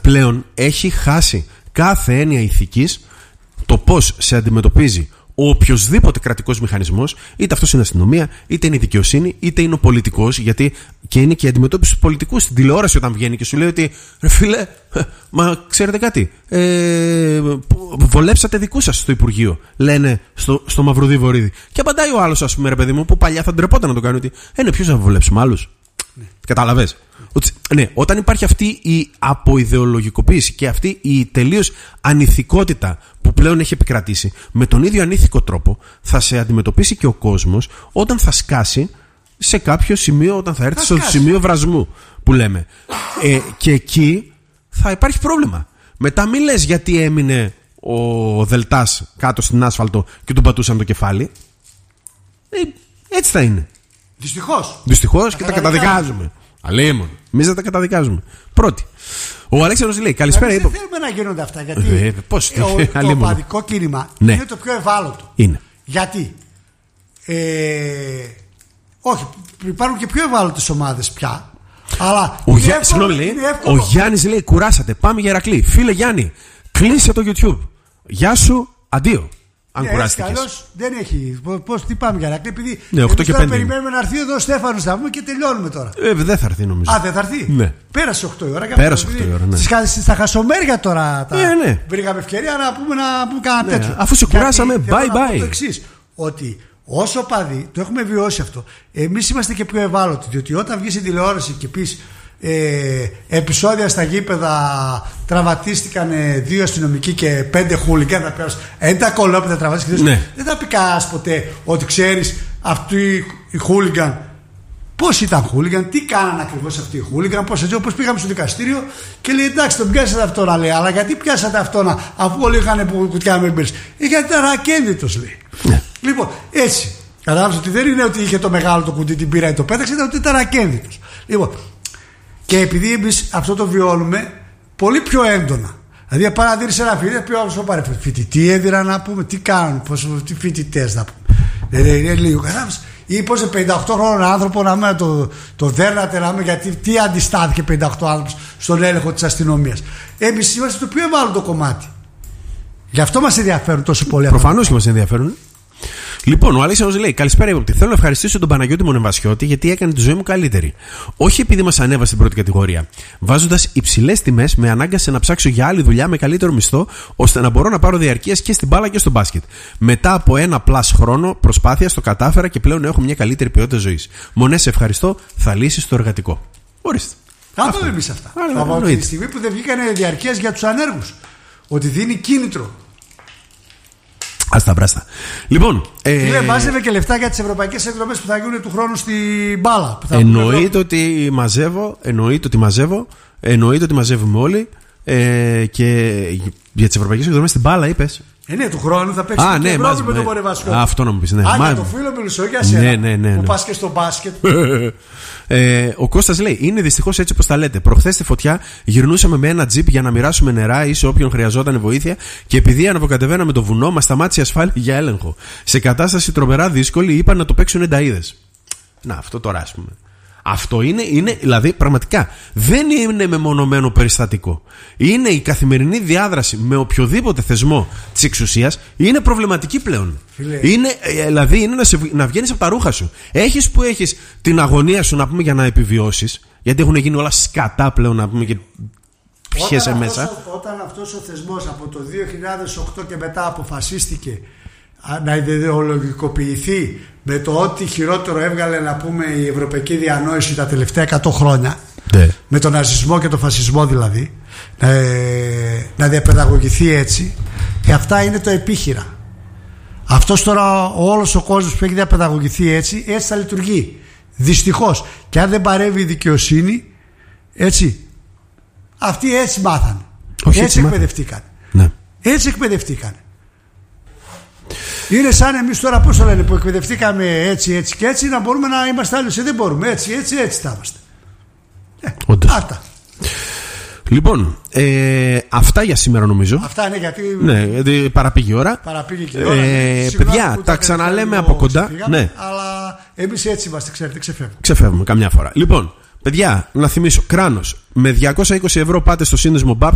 πλέον έχει χάσει κάθε έννοια ηθικής, το πώς σε αντιμετωπίζει ο οποιοσδήποτε κρατικός μηχανισμός, είτε αυτός είναι η αστυνομία, είτε είναι η δικαιοσύνη, είτε είναι ο πολιτικός, γιατί και είναι και η αντιμετώπιση του πολιτικού στην τηλεόραση όταν βγαίνει και σου λέει ότι ρε φίλε, μα ξέρετε κάτι, βολέψατε δικούς σας στο Υπουργείο, λένε στο Μαυρουδί Βορίδη. Και απαντάει ο άλλος, ας πούμε, ρε παιδί μου, που παλιά θα ντρεπόταν να το κάνει, ότι ναι, ποιος θα βολέψουμε άλλους. Κατάλαβες. Ναι, όταν υπάρχει αυτή η αποειδεολογικοποίηση και αυτή η τελείως ανηθικότητα που πλέον έχει επικρατήσει, με τον ίδιο ανήθικο τρόπο θα σε αντιμετωπίσει και ο κόσμος όταν θα σκάσει σε κάποιο σημείο, όταν θα έρθει στο σημείο βρασμού που λέμε. Και εκεί θα υπάρχει πρόβλημα. Μετά μη λες γιατί έμεινε ο Δελτάς κάτω στην άσφαλτο και του πατούσαν το κεφάλι. Έτσι θα είναι. Δυστυχώς και τα καταδικάζουμε. Αλίμον. Εμείς δεν τα καταδικάζουμε. Πρώτη. Ο Αλέξανδρος λέει καλησπέρα. Δεν θέλουμε να γίνονται αυτά. Γιατί το οπαδικό κίνημα είναι το πιο ευάλωτο. Είναι. Γιατί όχι, υπάρχουν και πιο ευάλωτες ομάδες πια. Αλλά ο Γιάννης λέει κουράσατε. Πάμε για Ηρακλή. Φίλε Γιάννη, κλείσε το YouTube. Γεια σου, αντίο. Αν κουράστηκες. Δεν έχει. Τι πάμε για Ηρακλή, επειδή τώρα περιμένουμε να έρθει εδώ ο Στέφανος να πούμε και τελειώνουμε τώρα. Δεν θα έρθει νομίζω. Δεν θα έρθει. Ναι. Πέρασε 8 η ώρα. Πέρασε 8 η ώρα. Ναι. Στα χασομέρια τώρα ναι. βρήκαμε ευκαιρία να πούμε κανένα τέτοιο. Αφού σε κουράσαμε, bye. Το εξής, ότι όσο παδί, το έχουμε βιώσει αυτό, εμείς είμαστε και πιο ευάλωτοι. Διότι όταν βγεις στην τηλεόραση και πεις επεισόδια στα γήπεδα τραυματίστηκαν 2 αστυνομικοί και 5 χούλιγκαν, θα πέρασαν 11 κολόπεδα τραυματίστηκαν. Ναι. Δεν θα πει κανένας ποτέ ότι ξέρεις αυτοί οι χούλιγκαν πώς ήταν χούλιγκαν, τι κάνανε ακριβώς αυτοί οι χούλιγκαν, πώς πήγαμε στο δικαστήριο και λέει εντάξει, τον πιάσατε αυτόν, λέει, αλλά γιατί πιάσατε αυτόν αφού όλοι είχαν κουτιά με μπέρς? Γιατί ήταν ακίνδυτος, λέει. Ναι. Λοιπόν, έτσι. Κατάλαβες ότι δεν είναι ότι είχε το μεγάλο το κουτί, την πήρα ή το πέταξε, ήταν ότι ήταν ακίνδυτος. Λοιπόν, και επειδή εμείς αυτό το βιώνουμε πολύ πιο έντονα. Δηλαδή, παραδείρεις ένα φοιτητή, έδιρα να πούμε, τι κάνουν, τι φοιτητές να πούμε. Είναι λίγο, κατάλαβες. Ή πως σε 58χρονο άνθρωπο να με το δέρνατε, να με, γιατί τι αντιστάθηκε 58 άνθρωπος στον έλεγχο της αστυνομίας. Εμείς είμαστε το πιο ευάλωτο κομμάτι. Γι' αυτό μας ενδιαφέρουν τόσο πολύ. Προφανώς και μας ενδιαφέρουν. Λοιπόν, ο Αλέξανδρος λέει καλησπέρα, Ιωτη. Θέλω να ευχαριστήσω τον Παναγιώτη Μονεμβασιώτη γιατί έκανε τη ζωή μου καλύτερη. Όχι επειδή μας ανέβασε στην πρώτη κατηγορία. Βάζοντας υψηλές τιμές, με ανάγκασε να ψάξω για άλλη δουλειά με καλύτερο μισθό, ώστε να μπορώ να πάρω διαρκείας και στην μπάλα και στο μπάσκετ. Μετά από 1+ χρόνο προσπάθειας το κατάφερα και πλέον έχω μια καλύτερη ποιότητα ζωής. Μονέ, σε ευχαριστώ, θα λύσεις το εργατικό. Ορίστε. Θα το εμείς αυτά. Από τη στιγμή που δεν βγήκανε διαρκείας για τους ανέργους. Ότι δίνει κίνητρο. Άστα μπράστα. Λοιπόν. Μάζευε και λεφτά για τις ευρωπαϊκές εκδρομές που θα γίνουν του χρόνου στην μπάλα. Εννοείται ότι μαζεύω. Εννοείται ότι μαζεύουμε όλοι. Και για τις ευρωπαϊκές εκδρομές στην μπάλα είπες. Ναι, του χρόνου θα παίξει και Ευρώπη με τον Μονεμβασιώτη. Αυτό να μου πεις. Ναι. Για το φίλο Μιλουσό, για σένα. Που πας και στο μπάσκετ. Ο Κώστας λέει: είναι δυστυχώς έτσι όπως τα λέτε. Προχθές στη φωτιά γυρνούσαμε με ένα τζιπ για να μοιράσουμε νερά ή σε όποιον χρειαζόταν βοήθεια και επειδή αναβοκατεβαίναμε το βουνό, μας σταμάτησε η ασφάλεια για έλεγχο. Σε κατάσταση τρομερά δύσκολη είπαν να το παίξουν ενταΐδες. Να, αυτό τώρα ας πούμε. Αυτό είναι, δηλαδή πραγματικά δεν είναι μεμονωμένο περιστατικό. Είναι η καθημερινή διάδραση με οποιοδήποτε θεσμό της εξουσίας, είναι προβληματική πλέον. Δηλαδή είναι να βγαίνεις από τα ρούχα σου. Έχεις που έχεις την αγωνία σου να πούμε για να επιβιώσεις, γιατί έχουν γίνει όλα σκατά πλέον να πούμε και πιέσαι μέσα. Όταν αυτός ο θεσμός από το 2008 και μετά αποφασίστηκε να ιδεολογικοποιηθεί με το ότι χειρότερο έβγαλε να πούμε η ευρωπαϊκή διανόηση τα τελευταία 100 χρόνια, με τον ναζισμό και τον φασισμό δηλαδή, να διαπαιδαγωγηθεί έτσι, αυτά είναι το επίχειρα. Αυτός τώρα όλος ο κόσμος που έχει διαπαιδαγωγηθεί έτσι θα λειτουργεί δυστυχώς. Και αν δεν παρεύει η δικαιοσύνη, έτσι, αυτοί έτσι μάθανε. Έτσι εκπαιδευτήκαν. Ναι. Έτσι εκπαιδευτήκαν. Είναι σαν εμείς τώρα, πώς το λένε, που εκπαιδευτήκαμε έτσι και έτσι, να μπορούμε να είμαστε άλλοι. Δεν μπορούμε, έτσι θα είμαστε. Αυτά. Λοιπόν, αυτά για σήμερα νομίζω. Αυτά είναι γιατί. Ναι, γιατί παραπήγε η ώρα. Παραπήγε και η ώρα. Παιδιά, τα ξαναλέμε από κοντά. Πήγαμε, ναι. Αλλά εμείς έτσι είμαστε, ξέρετε, ξεφεύγουμε. Ξεφεύγουμε καμιά φορά. Λοιπόν, παιδιά, να θυμίσω, Κράνος, με 220 ευρώ πάτε στο σύνδεσμο BAP